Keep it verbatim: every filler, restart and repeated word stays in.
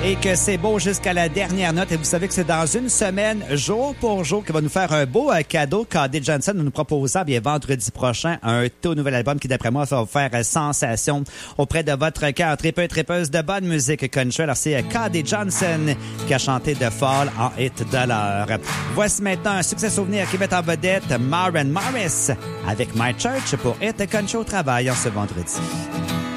et que c'est beau jusqu'à la dernière note. Et vous savez que c'est dans une semaine, jour pour jour, qu'il va nous faire un beau euh, cadeau. K D Johnson nous proposant bien vendredi prochain un tout nouvel album qui, d'après moi, va vous faire euh, sensation auprès de votre cœur. Tripeux et tripeuse de bonne musique country. Alors, c'est euh, K D Johnson qui a chanté The Fall en hit de l'heure. Voici maintenant un succès souvenir qui met en vedette Maren Morris avec My Church pour Hit Country au travail en ce vendredi.